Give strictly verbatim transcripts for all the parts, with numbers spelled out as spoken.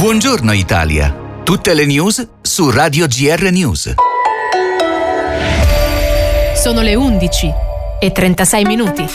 Buongiorno Italia. Tutte le news su Radio G R News. Sono le undici e trentasei minuti.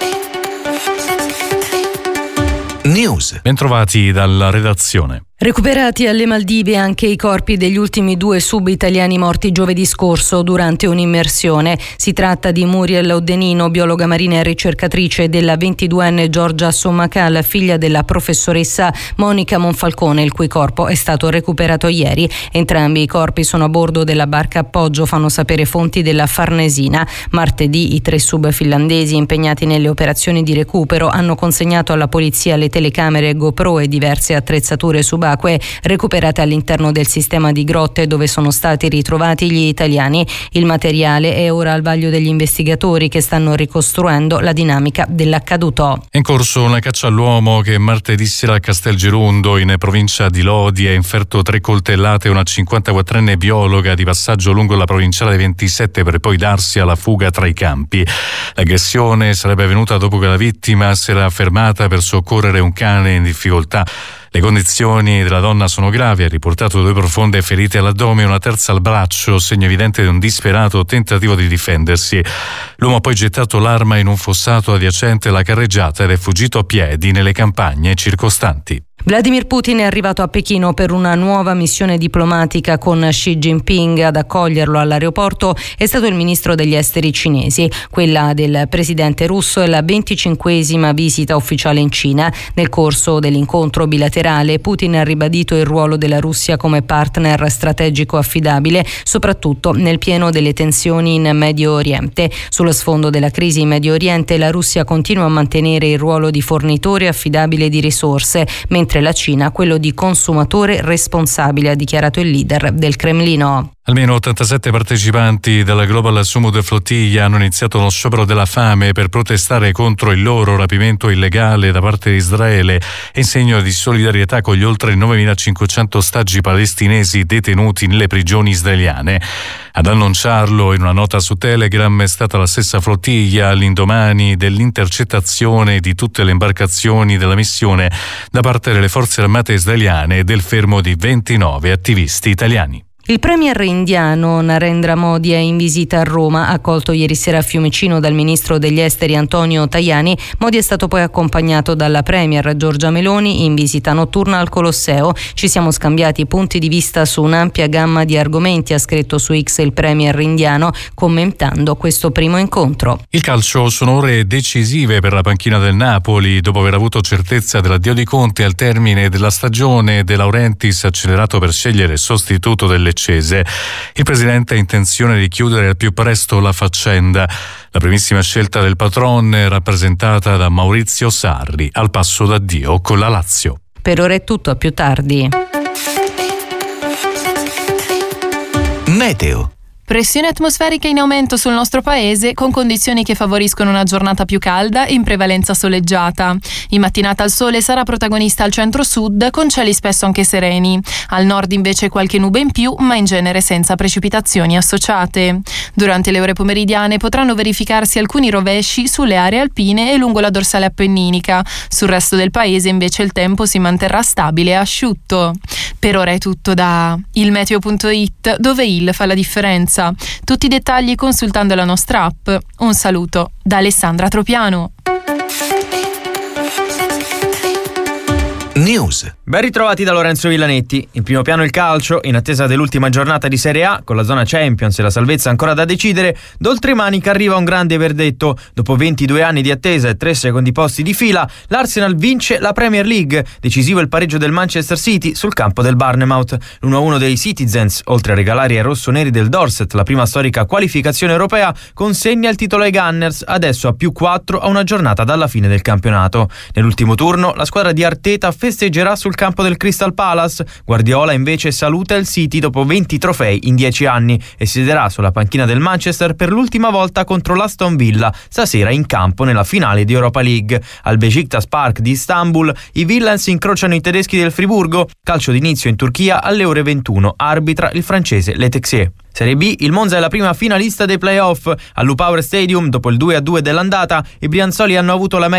News. Bentrovati dalla redazione. Recuperati alle Maldive anche i corpi degli ultimi due sub-italiani morti giovedì scorso durante un'immersione. Si tratta di Muriel Oddenino, biologa marina e ricercatrice, e della ventiduenne Giorgia Sommacal, figlia della professoressa Monica Monfalcone, il cui corpo è stato recuperato ieri. Entrambi i corpi sono a bordo della barca appoggio, fanno sapere fonti della Farnesina. Martedì i tre sub finlandesi impegnati nelle operazioni di recupero hanno consegnato alla polizia le telecamere GoPro e diverse attrezzature subacquee recuperate all'interno del sistema di grotte dove sono stati ritrovati gli italiani. Il materiale è ora al vaglio degli investigatori che stanno ricostruendo la dinamica dell'accaduto. È in corso una caccia all'uomo che martedì sera a Castelgerundo, in provincia di Lodi, ha inferto tre coltellate a una cinquantaquattrenne biologa di passaggio lungo la provinciale ventisette per poi darsi alla fuga tra i campi. L'aggressione sarebbe avvenuta dopo che la vittima si era fermata per soccorrere un cane in difficoltà. Le condizioni della donna sono gravi, ha riportato due profonde ferite all'addome e una terza al braccio, segno evidente di un disperato tentativo di difendersi. L'uomo ha poi gettato l'arma in un fossato adiacente alla carreggiata ed è fuggito a piedi nelle campagne circostanti. Vladimir Putin è arrivato a Pechino per una nuova missione diplomatica con Xi Jinping. Ad accoglierlo all'aeroporto è stato il ministro degli esteri cinesi. Quella del presidente russo è la venticinquesima visita ufficiale in Cina. Nel corso dell'incontro bilaterale Putin ha ribadito il ruolo della Russia come partner strategico affidabile, soprattutto nel pieno delle tensioni in Medio Oriente. Sullo sfondo della crisi in Medio Oriente la Russia continua a mantenere il ruolo di fornitore affidabile di risorse, mentre la Cina quello di consumatore responsabile, ha dichiarato il leader del Cremlino. Almeno ottantasette partecipanti della Global Summit Flottiglia hanno iniziato uno sciopero della fame per protestare contro il loro rapimento illegale da parte di Israele e in segno di solidarietà con gli oltre novemilacinquecento ostaggi palestinesi detenuti nelle prigioni israeliane. Ad annunciarlo in una nota su Telegram è stata la stessa flottiglia all'indomani dell'intercettazione di tutte le imbarcazioni della missione da parte delle forze armate israeliane e del fermo di ventinove attivisti italiani. Il premier indiano Narendra Modi è in visita a Roma, accolto ieri sera a Fiumicino dal ministro degli esteri Antonio Tajani. Modi è stato poi accompagnato dalla premier Giorgia Meloni in visita notturna al Colosseo. Ci siamo scambiati punti di vista su un'ampia gamma di argomenti, ha scritto su X il premier indiano, commentando questo primo incontro. Il calcio sono ore decisive per la panchina del Napoli. Dopo aver avuto certezza dell'addio di Conte al termine della stagione, De Laurentiis ha accelerato per scegliere il sostituto del Leccese. Il presidente ha intenzione di chiudere al più presto la faccenda. La primissima scelta del patron è rappresentata da Maurizio Sarri, al passo d'addio con la Lazio. Per ora è tutto, a più tardi. Meteo. Pressione atmosferica in aumento sul nostro paese, con condizioni che favoriscono una giornata più calda e in prevalenza soleggiata. In mattinata il sole sarà protagonista al centro-sud, con cieli spesso anche sereni. Al nord invece qualche nube in più, ma in genere senza precipitazioni associate. Durante le ore pomeridiane potranno verificarsi alcuni rovesci sulle aree alpine e lungo la dorsale appenninica. Sul resto del paese invece il tempo si manterrà stabile e asciutto. Per ora è tutto da il meteo punto it, dove il fa la differenza. Tutti i dettagli consultando la nostra app. Un saluto da Alessandra Tropiano. News. Ben ritrovati da Lorenzo Villanetti. In primo piano il calcio, in attesa dell'ultima giornata di Serie A, con la zona Champions e la salvezza ancora da decidere, d'oltremanica arriva un grande verdetto. Dopo ventidue anni di attesa e tre secondi posti di fila, l'Arsenal vince la Premier League. Decisivo il pareggio del Manchester City sul campo del Bournemouth. l'uno a uno dei Citizens, oltre a regalare ai rossoneri del Dorset la prima storica qualificazione europea, consegna il titolo ai Gunners, adesso a più quattro a una giornata dalla fine del campionato. Nell'ultimo turno, la squadra di Arteta festeggerà sul campo del Crystal Palace. Guardiola invece saluta il City dopo venti trofei in dieci anni e siederà sulla panchina del Manchester per l'ultima volta contro l'Aston Villa, stasera in campo nella finale di Europa League. Al Beşiktaş Park di Istanbul i Villains incrociano i tedeschi del Friburgo. Calcio d'inizio in Turchia alle ore ventuno, arbitra il francese Le Texier. Serie B, il Monza è la prima finalista dei playoff. All'U Power Stadium, dopo il due a due dell'andata, i brianzoli hanno avuto la meglio